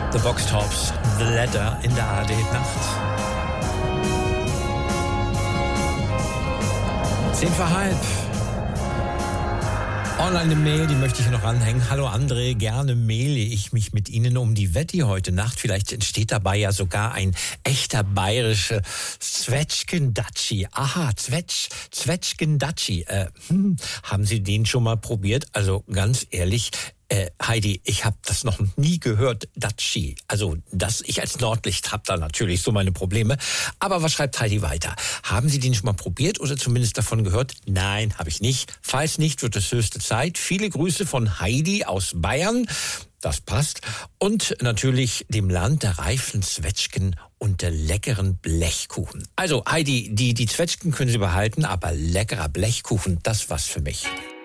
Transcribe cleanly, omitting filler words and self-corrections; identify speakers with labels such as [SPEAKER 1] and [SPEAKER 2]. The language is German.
[SPEAKER 1] The Box Tops, The Letter in der ARD-Nacht. 10 vor halb. Online eine Mail, die möchte ich noch anhängen. Hallo André, gerne maile ich mich mit Ihnen um die Wette heute Nacht. Vielleicht entsteht dabei ja sogar ein echter bayerischer Zwetschgendatschi. Aha, Zwetschgendatschi. Haben Sie den schon mal probiert? Also ganz ehrlich, Heidi, ich habe das noch nie gehört, Datschi. Also ich als Nordlicht habe da natürlich so meine Probleme. Aber was schreibt Heidi weiter? Haben Sie den schon mal probiert oder zumindest davon gehört? Nein, habe ich nicht. Falls nicht, wird es höchste Zeit. Viele Grüße von Heidi aus Bayern. Das passt. Und natürlich dem Land der reifen Zwetschgen und der leckeren Blechkuchen. Also Heidi, die Zwetschgen können Sie behalten, aber leckerer Blechkuchen, das war's für mich.